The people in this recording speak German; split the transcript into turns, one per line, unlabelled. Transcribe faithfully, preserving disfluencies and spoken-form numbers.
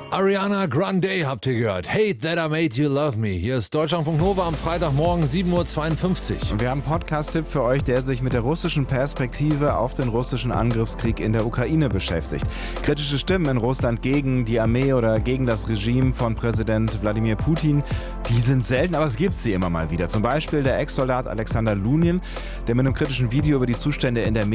Ariana Grande habt ihr gehört. Hate That I Made You Love Me. Hier ist Deutschlandfunk Nova am Freitagmorgen sieben Uhr zweiundfünfzig.
Und wir haben einen Podcast-Tipp für euch, der sich mit der russischen Perspektive auf den russischen Angriffskrieg in der Ukraine beschäftigt. Kritische Stimmen in Russland gegen die Armee oder gegen das Regime von Präsident Wladimir Putin, die sind selten, aber es gibt sie immer mal wieder. Zum Beispiel der Ex-Soldat Alexander Lunin, der mit einem kritischen Video über die Zustände in der